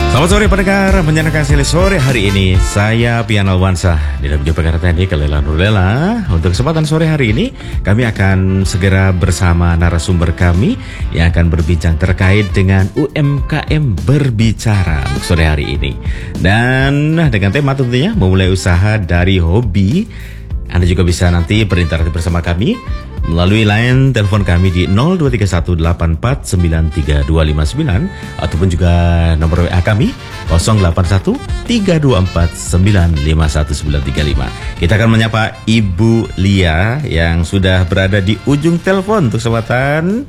Selamat sore pendengar, menyenangkan sekali sore hari ini. Saya Pian Alwansa di dalam jumpa teknik Lela Nurlela. Untuk kesempatan sore hari ini, kami akan segera bersama narasumber kami yang akan berbincang terkait dengan UMKM berbicara untuk sore hari ini. Dan dengan tema tentunya memulai usaha dari hobi. Anda juga bisa nanti berinteraksi bersama kami melalui line telepon kami di 02318493259 ataupun juga nomor WA kami 081324951935. Kita akan menyapa Ibu Lia yang sudah berada di ujung telepon untuk kesempatan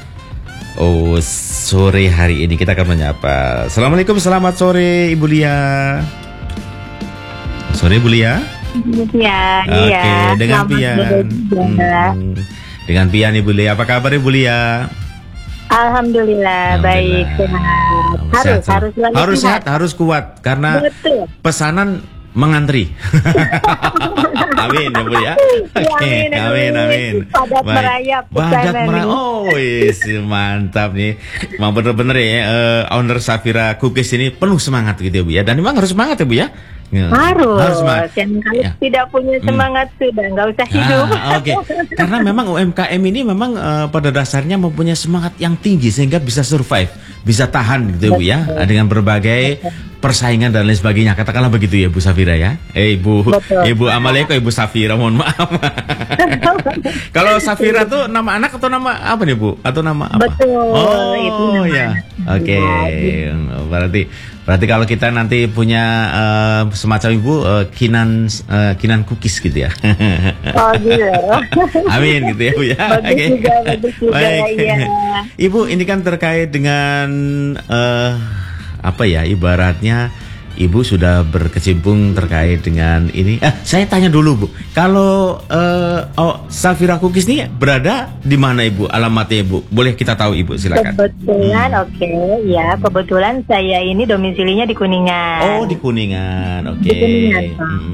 sore hari ini. Kita akan menyapa. Assalamualaikum, selamat sore Ibu Lia. Sore Ibu Lia. Ya, Oke, dengan Pian. Dengan Pian Ibu Lia. Apa kabar Ibu Lia? Alhamdulillah, baik, sehat. Harus sehat, harus kuat karena betul. Pesanan mengantri. Amin ya Bu ya. Oke, amin. Padat merayap. Oh, mantap nih. Memang bener-bener ya, owner Safira Cookies ini penuh semangat gitu ya Bu ya. Dan memang harus semangat ya Bu ya. Harus semangat. Kalau tidak punya semangat sudah nggak usah hidup. Oke. Karena memang UMKM ini memang pada dasarnya mempunyai semangat yang tinggi sehingga bisa survive, bisa tahan gitu ya Bu ya, dengan berbagai persaingan dan lain sebagainya. Katakanlah begitu ya Bu Safira ya. Ibu Amalia kok Ibu Safira, mohon maaf. Kalau Safira tuh nama anak atau nama apa nih Bu? Atau nama apa? Betul. Oh ya. Oke. Berarti kalau kita nanti punya semacam Ibu Kinan Cookies gitu ya. Oh gitu. Amin gitu ya Bu ya. Bagus juga, ya. Ibu, ini kan terkait dengan apa ya, ibaratnya Ibu sudah berkecimpung terkait dengan ini. Saya tanya dulu Bu, kalau Safira Cookies ini berada di mana Ibu? Alamatnya Ibu, boleh kita tahu Ibu, silakan. Kebetulan, ya kebetulan saya ini domisilinya di Kuningan. Oh, di Kuningan, oke. Di Kuningan.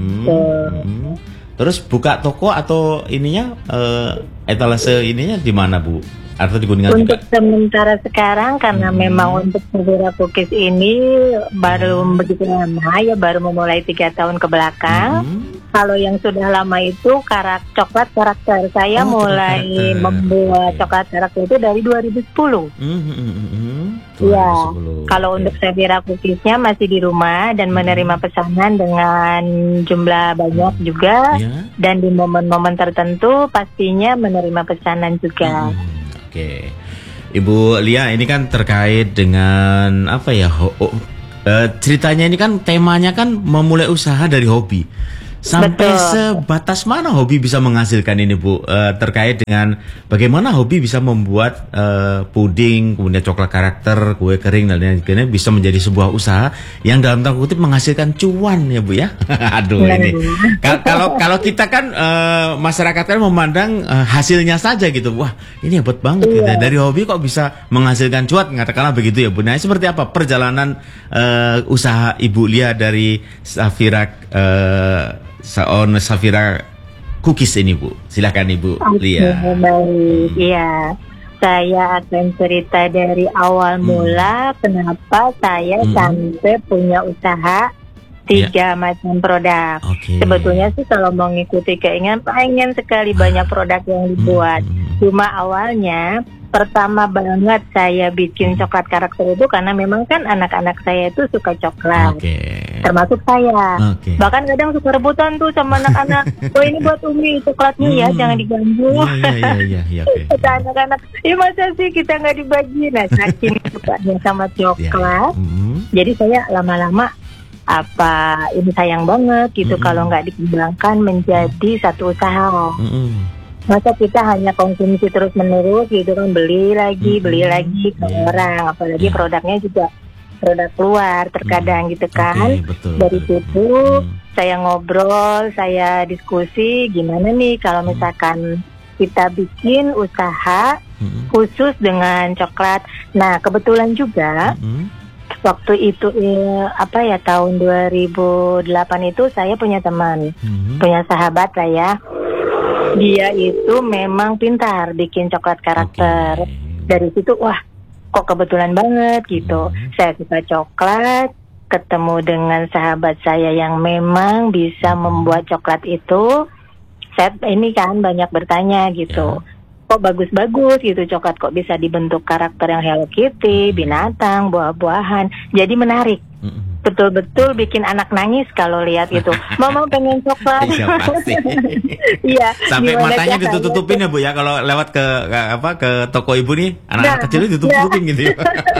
Terus buka toko atau ininya etalase ininya di mana Bu? Atau di Kuningan untuk juga? Sementara sekarang karena memang untuk Safira Cookies ini baru begitu lama ya, baru memulai 3 tahun ke belakang. Kalau yang sudah lama itu coklat karakter. Saya mulai membuat coklat karakter itu dari 2010. Ya, kalau untuk Safira Cookiesnya masih di rumah dan menerima pesanan dengan jumlah banyak juga. Dan di momen-momen tertentu pastinya menerima pesanan juga. Oke, Ibu Lia, ini kan terkait dengan apa ya? Ceritanya ini kan temanya kan memulai usaha dari hobi. Sampai sebatas mana hobi bisa menghasilkan ini Bu? Terkait dengan bagaimana hobi bisa membuat puding, kemudian coklat karakter, kue kering dan lain-lain bisa menjadi sebuah usaha yang dalam tanda kutip menghasilkan cuan ya Bu ya. Aduh ini. Kalau kita kan masyarakat kan memandang hasilnya saja gitu. Wah, ini hebat banget gitu. Dari hobi kok bisa menghasilkan cuan, katakanlah begitu ya Bu. Nah, seperti apa perjalanan usaha Ibu Lia dari Safira Cookies ini Bu? Silakan Ibu Lia. Baik, iya. Saya akan cerita dari awal mula kenapa saya sampai punya usaha 3 macam produk. Sebetulnya sih kalau mau ngikuti keinginan, pengen sekali banyak produk yang dibuat. Cuma awalnya pertama banget saya bikin coklat karakter itu karena memang kan anak-anak saya itu suka coklat. Termasuk saya. Bahkan kadang suka rebutan tuh sama anak-anak. Oh, ini buat Umi coklatnya ya, jangan diganggu. Kata anak-anak, ya masa sih kita nggak dibagi. Nah, saking sukanya sama coklat. Jadi saya lama-lama ini sayang banget gitu kalau nggak dikembangkan menjadi satu usaha. Masa kita hanya konsumsi terus menerus gitu kan, beli lagi ke orang, apalagi produknya juga produk luar terkadang gitu kan. Dari situ saya ngobrol, saya diskusi gimana nih kalau misalkan kita bikin usaha khusus dengan coklat. Nah, kebetulan juga waktu itu tahun 2008 itu saya punya teman, punya sahabat lah ya. Dia itu memang pintar bikin coklat karakter. Dari situ wah kok kebetulan banget gitu. Saya suka coklat, ketemu dengan sahabat saya yang memang bisa membuat coklat itu. Saya ini kan banyak bertanya gitu. Kok bagus-bagus gitu coklat, kok bisa dibentuk karakter yang Hello Kitty, binatang, buah-buahan. Jadi menarik. Betul-betul bikin anak nangis kalau lihat itu. Mama pengen coklat. Iya pasti. Iya. Sampai matanya ditutup-tutupin ya Bu ya, kalau lewat ke toko ibu nih, anak-anak kecil ditutup-tutupin gitu.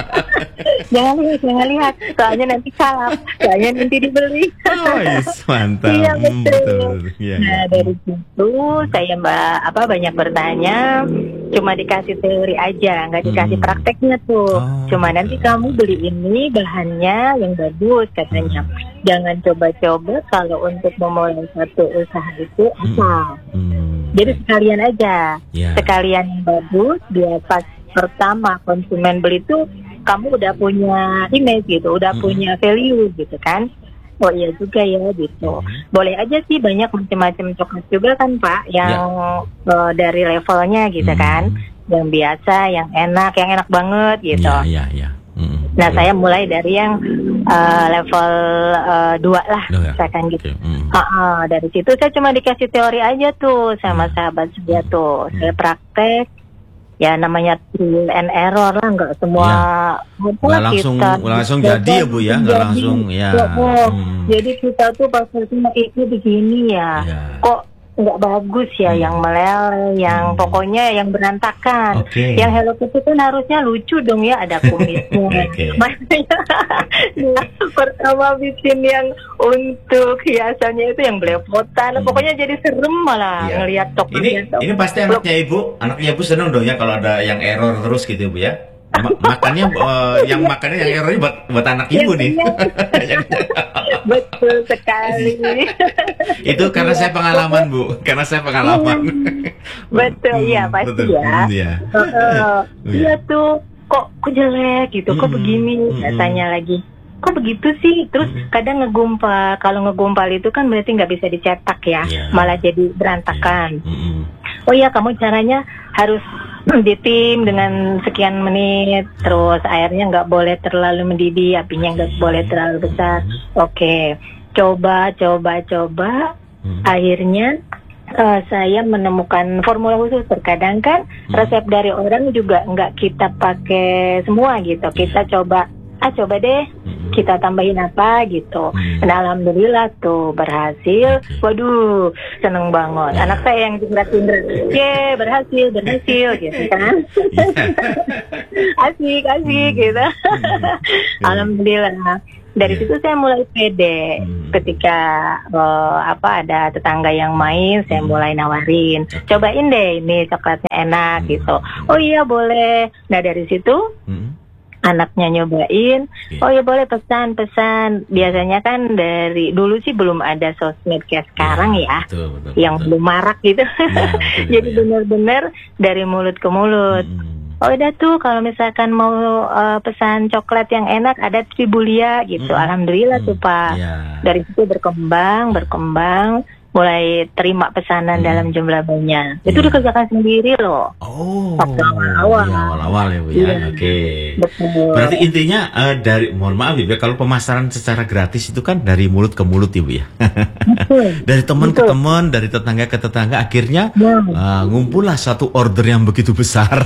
Jangan lihat, soalnya nanti kalap, soalnya nanti dibeli. Oh, yes, mantap. Iya betul. Ya, nah dari situ saya banyak bertanya, cuma dikasih teori aja, nggak dikasih prakteknya tuh. Cuma nanti kamu beli ini bahannya yang bagus katanya. Jangan coba-coba kalau untuk memulai satu usaha itu asal. Jadi sekalian aja, sekalian yang bagus. Biar pas pertama konsumen beli tuh kamu udah punya image gitu, udah punya value gitu kan. Oh iya juga ya gitu. Boleh aja sih, banyak macam-macam coklat juga kan Pak, yang dari levelnya gitu kan. Yang biasa, yang enak banget gitu. Nah saya mulai dari yang level 2 lah, misalkan gitu. Dari situ saya cuma dikasih teori aja tuh sama sahabat saya tuh. Saya praktek. Ya namanya trial and error lah, nggak semua nggak langsung jadi ya Bu ya, nggak langsung ya. Jadi kita tuh pas itu begini ya, kok nggak bagus ya, yang meleleh, yang pokoknya yang berantakan. Yang Hello Kitty kan harusnya lucu dong ya, ada kumisnya. Makanya pertama bikin yang untuk hiasannya itu yang belepotan, pokoknya jadi serem malah ngelihat coklatnya. Ini pasti anaknya ibu seneng dong ya kalau ada yang error terus gitu Bu ya. Makannya yang errornya buat anak ibu nih. Betul sekali. Itu karena saya pengalaman Bu, Betul ya pasti ya. Iya tuh kok jelek gitu, kok begini, tanya lagi. Kok begitu sih? Terus kadang ngegumpal. Kalau ngegumpal itu kan berarti nggak bisa dicetak ya, malah jadi berantakan. Oh iya, kamu caranya harus ditim dengan sekian menit, terus airnya nggak boleh terlalu mendidih, apinya nggak boleh terlalu besar. Oke, coba. Akhirnya saya menemukan formula khusus. Terkadang kan resep dari orang juga nggak kita pakai semua gitu. Kita coba deh, kita tambahin apa gitu. Dan alhamdulillah tuh berhasil. Waduh, seneng banget. Anak saya yang tinggal-tinggal, berhasil gitu kan. Asik gitu. Alhamdulillah. Dari situ saya mulai pede. Ketika ada tetangga yang main, saya mulai nawarin, cobain deh ini coklatnya enak gitu. Oh iya boleh. Nah dari situ anaknya nyobain, oh ya boleh pesan. Biasanya kan dari dulu sih belum ada sosmed kayak sekarang betul, yang belum marak gitu. Jadi benar-benar dari mulut ke mulut. Oh udah tuh kalau misalkan mau pesan coklat yang enak ada Tribulia gitu. Alhamdulillah tuh Pak. Dari situ berkembang. Mulai terima pesanan dalam jumlah banyak. Itu dikerjakan sendiri loh. Awal-awal ya Bu ya. Oke. Berarti intinya mohon maaf ya, kalau pemasaran secara gratis itu kan dari mulut ke mulut ya Bu ya. Dari teman ke teman, dari tetangga ke tetangga, akhirnya ngumpullah satu order yang begitu besar.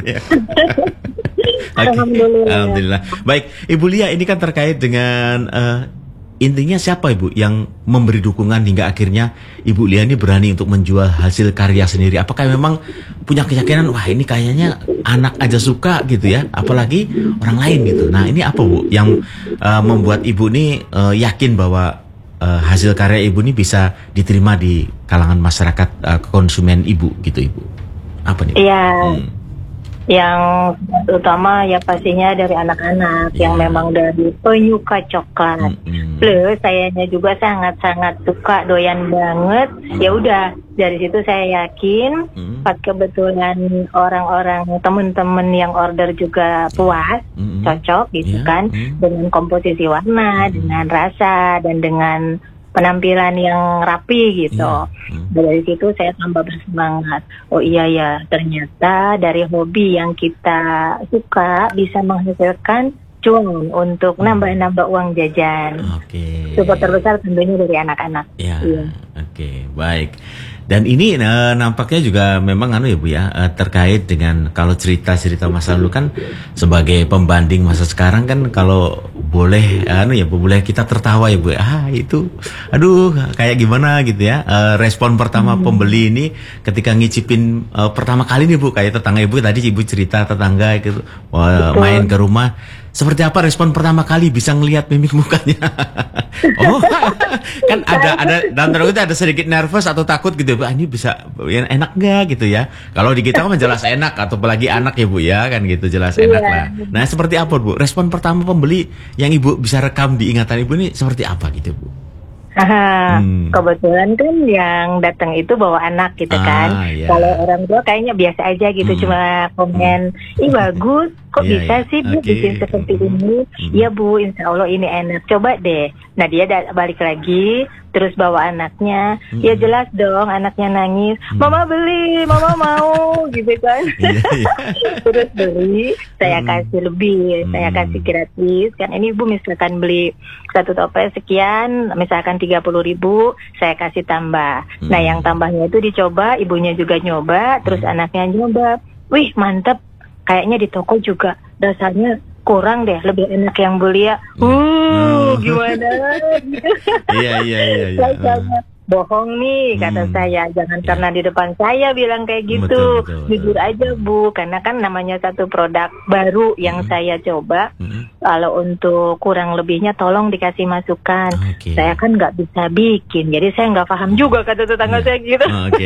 Alhamdulillah. Baik, Ibu Lia, ini kan terkait dengan intinya siapa Ibu yang memberi dukungan hingga akhirnya Ibu Lia ini berani untuk menjual hasil karya sendiri? Apakah memang punya keyakinan, wah ini kayaknya anak aja suka gitu ya, apalagi orang lain gitu. Nah ini apa Bu yang membuat Ibu ini yakin bahwa hasil karya Ibu ini bisa diterima di kalangan masyarakat konsumen Ibu gitu Ibu? Apa nih? Iya. Yang utama ya pastinya dari anak-anak yang memang dari penyuka coklat. Plus sayanya juga sangat-sangat suka, doyan banget. Ya udah dari situ saya yakin pas kebetulan orang-orang teman-teman yang order juga puas, cocok gitu kan, dengan komposisi warna, dengan rasa dan dengan penampilan yang rapi gitu. Dari situ saya tambah bersemangat. Oh iya ya, ternyata dari hobi yang kita suka bisa menghasilkan cuan untuk nambah-nambah uang jajan. Support terbesar tentunya dari anak-anak. Oke, baik. Dan ini nampaknya juga memang ya Bu ya, terkait dengan kalau cerita-cerita masa lalu kan sebagai pembanding masa sekarang kan, kalau boleh boleh kita tertawa ya Bu. Itu aduh kayak gimana gitu ya. Respon pertama pembeli ini ketika ngicipin pertama kali nih Bu, kayak tetangga Ibu tadi, Ibu cerita tetangga gitu main ke rumah. Seperti apa respon pertama kali bisa ngelihat mimik mukanya? Kan ada dalam tanda kutip ada sedikit nervous atau takut gitu, ini bisa enak nggak gitu ya? Kalau di kita kan jelas enak, atau apalagi anak ya Bu ya, kan gitu jelas enak lah. Nah seperti apa Bu respon pertama pembeli yang Ibu bisa rekam di ingatan Ibu ini seperti apa gitu Bu? Kebetulan kan yang datang itu bawa anak gitu kan. Kalau orang tua kayaknya biasa aja gitu, cuma komen, ih bagus, kok bisa sih Bu bikin seperti ini? Iya Bu, insya Allah ini enak, coba deh. Nah dia balik lagi, terus bawa anaknya, ya jelas dong anaknya nangis, mama beli, mama mau gitu kan. Terus beli, saya kasih lebih, saya kasih gratis kan. Ini Ibu misalkan beli satu toples sekian, misalkan 30.000, saya kasih tambah. Nah yang tambahnya itu dicoba, ibunya juga nyoba, terus anaknya nyoba, wih mantep, kayaknya di toko juga dasarnya kurang deh, lebih enak yang beli ya. Gimana? Iya. Bohong nih kata saya, jangan karena di depan saya bilang kayak gitu. Betul. Jujur aja Bu, karena kan namanya satu produk baru yang saya coba. Kalau untuk kurang lebihnya tolong dikasih masukan. Saya kan nggak bisa bikin, jadi saya nggak paham juga kata tetangga saya gitu.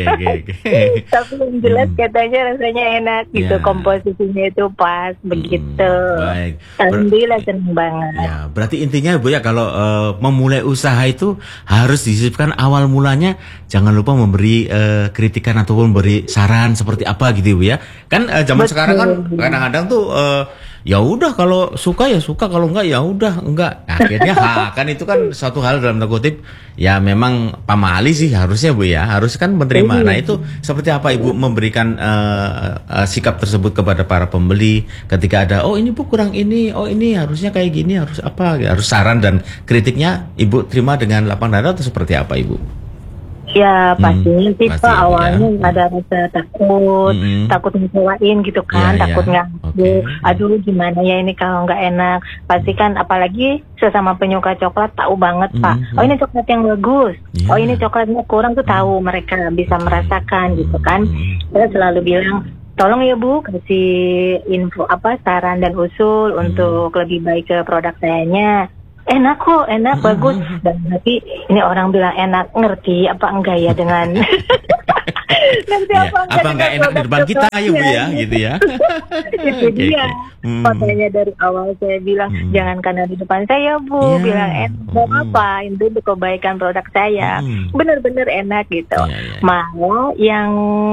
Tapi yang jelas katanya rasanya enak gitu, komposisinya itu pas begitu. Baik. Alhamdulillah seneng banget. Ya, berarti intinya Bu ya, kalau memulai usaha itu harus disisipkan awal mulanya, jangan lupa memberi kritikan ataupun memberi saran seperti apa gitu Bu ya. Kan zaman sekarang kan kadang-kadang tuh ya udah kalau suka ya suka, kalau enggak ya udah enggak. Akhirnya kan itu kan suatu hal dalam tanda kutip ya memang pamali sih harusnya Bu ya, harus kan menerima. Nah itu seperti apa Ibu memberikan sikap tersebut kepada para pembeli ketika ada ini Bu kurang ini, ini harusnya kayak gini, harus apa, harus saran dan kritiknya Ibu terima dengan lapang dada atau seperti apa Ibu? Ya pastinya sih Pak, awalnya ada rasa takut ngecewain gitu kan, takut aduh gimana ya ini kalau nggak enak. Pasti kan apalagi sesama penyuka coklat tahu banget Pak, ini coklat yang bagus, ini coklatnya kurang tuh tahu, mereka bisa merasakan gitu kan. Saya selalu bilang, tolong ya Bu kasih info saran dan usul untuk lebih baik ke produk sayanya. Enak kok, enak, bagus. Dan nanti ini orang bilang enak, ngerti apa enggak ya dengan nanti apa enggak enak di depan kita ya Bu ya, gitu ya. Itu dia. Makanya dari awal saya bilang jangan karena di depan saya Bu, bilang enak apa, itu untuk kebaikan produk saya. Bener-bener enak gitu. Malah yang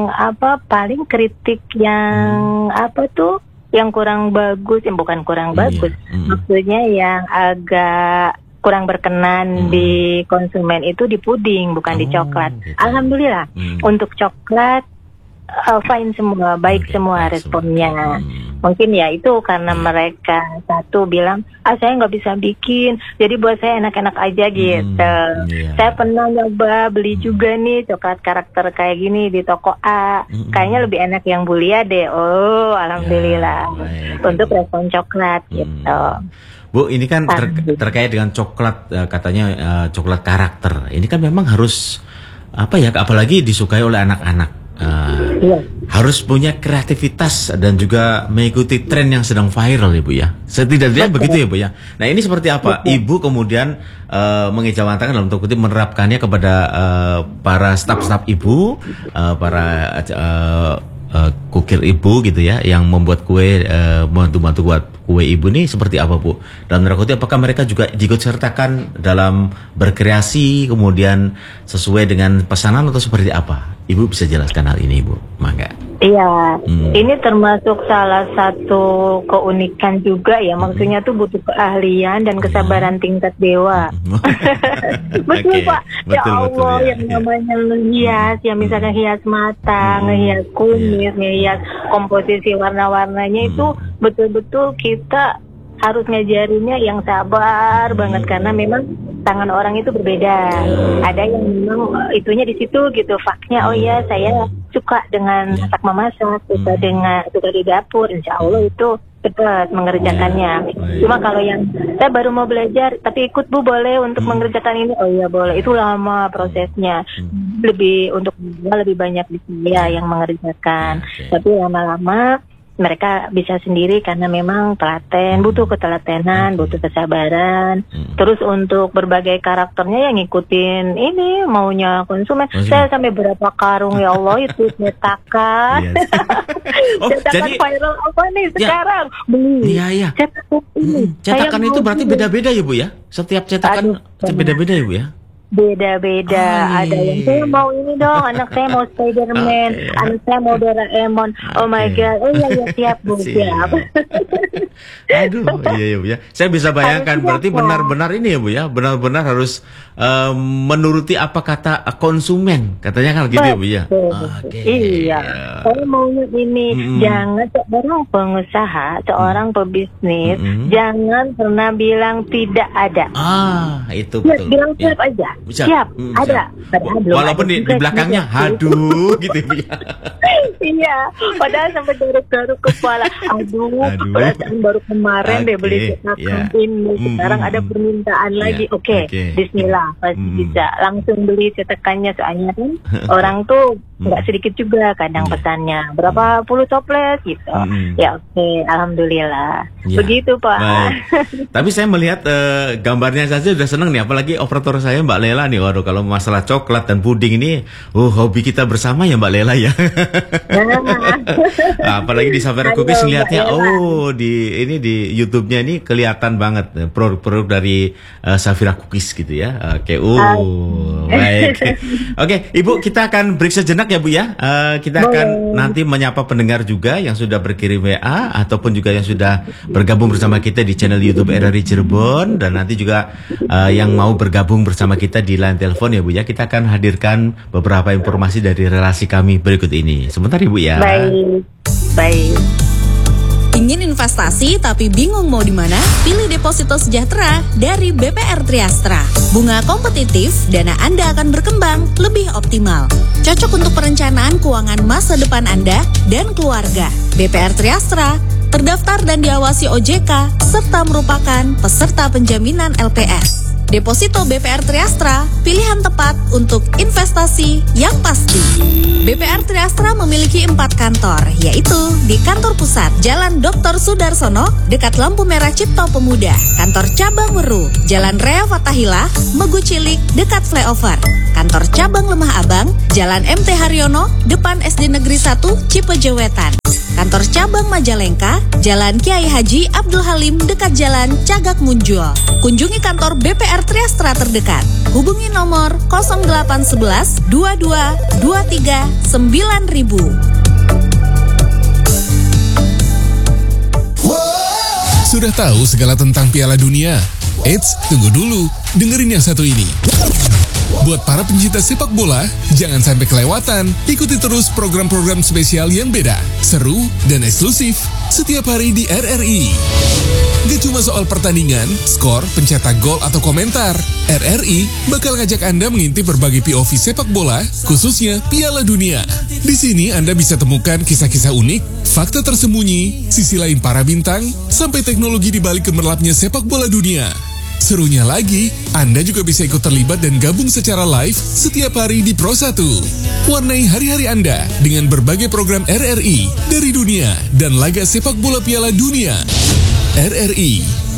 paling kritik yang yang kurang bagus, bukan kurang bagus, maksudnya yang agak kurang berkenan di konsumen itu di puding, bukan di coklat. Gitu. Alhamdulillah, untuk coklat fine semua, baik semua responnya. Mungkin ya itu karena mereka satu bilang, saya nggak bisa bikin, jadi buat saya enak-enak aja gitu. Saya pernah nyoba beli juga nih coklat karakter kayak gini di toko A, kayaknya lebih enak yang Bulia deh. Alhamdulillah. Untuk respon coklat gitu. Bu, ini kan terkait dengan coklat, katanya coklat karakter. Ini kan memang harus apalagi disukai oleh anak-anak. Harus punya kreativitas dan juga mengikuti tren yang sedang viral Ibu ya. Setidaknya begitu ya Bu ya. Nah ini seperti apa Ibu kemudian mengejawantahkan dalam kutip menerapkannya kepada para staf-staf Ibu, para kukir Ibu gitu ya, yang membuat kue, bantu-bantu buat kue Ibu nih seperti apa Bu? Dan kutip apakah mereka juga ikut sertakan dalam berkreasi kemudian sesuai dengan pesanan atau seperti apa Ibu bisa jelaskan hal ini, Ibu? Mangga. Iya, ini termasuk salah satu keunikan juga ya. Maksudnya tuh butuh keahlian dan kesabaran tingkat dewa. Betul, Pak. Ya Allah, yang namanya ngehias, ya misalnya hias mata, ngehias kumis, ngehias komposisi warna-warnanya itu betul-betul kita harus ngajarinnya yang sabar banget, karena memang tangan orang itu berbeda. Ada yang memang itunya di situ gitu, faknya oh ya saya suka dengan masak memasak, suka di dapur, insya Allah itu cepat mengerjakannya. Cuma kalau yang saya baru mau belajar tapi ikut Bu boleh untuk mengerjakan ini, oh iya boleh, itu lama prosesnya, lebih banyak di saya yang mengerjakan. Tapi lama-lama mereka bisa sendiri karena memang telaten, butuh ketelatenan, butuh kesabaran. Terus untuk berbagai karakternya yang ngikutin ini maunya konsumen. Saya sampai berapa karung ya Allah itu cetakan. Cetakan jadi, viral apa nih sekarang? Beli. Iya. Cetakan ini. Cetakan itu berarti beda-beda ya Bu ya? Setiap cetakan beda-beda ya Bu ya? Beda-beda. Ada yang saya mau ini dong, anak saya mau Spiderman, anak saya mau Doraemon. Oh my God, oh iya siap Bu, siap. Aduh, iya Bu ya. Saya bisa bayangkan berarti benar-benar ini ya Bu ya, benar-benar harus menuruti apa kata konsumen, katanya kan gitu ya Bu ya. Iya, saya maunya ini, jangan seorang pengusaha, seorang pebisnis, jangan pernah bilang tidak ada. Itu betul. Bilang siap aja. Siap, ada. Walaupun di belakangnya, aduh gitu ya. Iya, padahal sampai garuk-garuk kepala. Aduh, perasaan baru kemarin deh beli cetakan ini. Sekarang ada permintaan lagi. Oke, bismillah, pasti bisa. Langsung beli cetakannya, soalnya kan orang tuh nggak sedikit juga kadang pesannya. Berapa puluh toples gitu. Ya oke, alhamdulillah. Begitu Pak. Tapi saya melihat gambarnya saja udah seneng nih, apalagi operator saya Mbak Lela nih. Waduh, kalau masalah coklat dan puding ini, hobi kita bersama ya Mbak Lela ya. Apalagi di Safira Cookies ngeliatnya, di YouTube-nya ini kelihatan banget produk-produk dari Safira Cookies gitu ya. Baik. Oke, Ibu, kita akan break sejenak ya Bu ya. Kita akan nanti menyapa pendengar juga yang sudah berkirim WA ataupun juga yang sudah bergabung bersama kita di channel YouTube RRI Cirebon, dan nanti juga yang mau bergabung bersama kita di line telepon ya Bu ya. Kita akan hadirkan beberapa informasi dari relasi kami berikut ini. Sebentar Ibu ya. Baik. Ingin investasi tapi bingung mau di mana? Pilih Deposito Sejahtera dari BPR Triastra. Bunga kompetitif, dana Anda akan berkembang lebih optimal. Cocok untuk perencanaan keuangan masa depan Anda dan keluarga. BPR Triastra terdaftar dan diawasi OJK serta merupakan peserta penjaminan LPS. Deposito BPR Triastra, pilihan tepat untuk investasi yang pasti. BPR Triastra memiliki 4 kantor, yaitu di Kantor Pusat, Jalan Dr. Sudarsono, dekat lampu merah Cipto Pemuda. Kantor Cabang Weru, Jalan Rea Fatahila, Megu Cilik, dekat flyover. Kantor Cabang Lemah Abang, Jalan MT Haryono, depan SD Negeri 1, Cipejewetan. Kantor Cabang Majalengka, Jalan Kiai Haji Abdul Halim dekat Jalan Cagak Munjul. Kunjungi kantor BPR Triastra terdekat. Hubungi nomor 0811 22 23 9000. Sudah tahu segala tentang Piala Dunia? Eits, tunggu dulu. Dengerin yang satu ini. Buat para pencinta sepak bola, jangan sampai kelewatan. Ikuti terus program-program spesial yang beda, seru, dan eksklusif setiap hari di RRI. Gak cuma soal pertandingan, skor, pencetak gol, atau komentar. RRI bakal ngajak Anda mengintip berbagai POV sepak bola, khususnya Piala Dunia. Di sini Anda bisa temukan kisah-kisah unik, fakta tersembunyi, sisi lain para bintang, sampai teknologi di balik gemerlapnya sepak bola dunia. Serunya lagi, Anda juga bisa ikut terlibat dan gabung secara live setiap hari di Pro 1. Warnai hari-hari Anda dengan berbagai program RRI dari dunia dan laga sepak bola Piala Dunia. RRI